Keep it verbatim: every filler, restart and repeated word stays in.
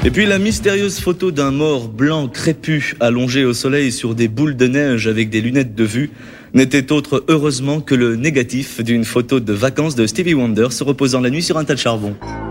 Et puis la mystérieuse photo d'un mort blanc crépu allongé au soleil sur des boules de neige avec des lunettes de vue n'était autre heureusement que le négatif d'une photo de vacances de Stevie Wonder se reposant la nuit sur un tas de charbon.